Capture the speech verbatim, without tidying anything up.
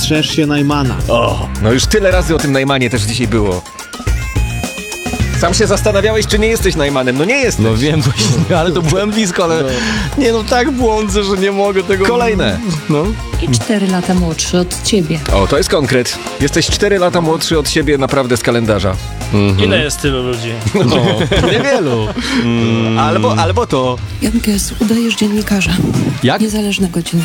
Strzeż się Najmana. O, no już tyle razy o tym Najmanie też dzisiaj było. Sam się zastanawiałeś, czy nie jesteś Najmanem. No nie jesteś. No wiem właśnie, ale to byłem blisko, ale... Nie no, tak błądzę, że nie mogę tego... Kolejne. No. I cztery lata młodszy od ciebie. O, to jest konkret. Jesteś cztery lata młodszy od siebie naprawdę z kalendarza. Ile jest tylu ludzi? No, niewielu. Mm. Albo, albo to... Jankes, udajesz dziennikarza. Jak? Niezależnego dziennikarza.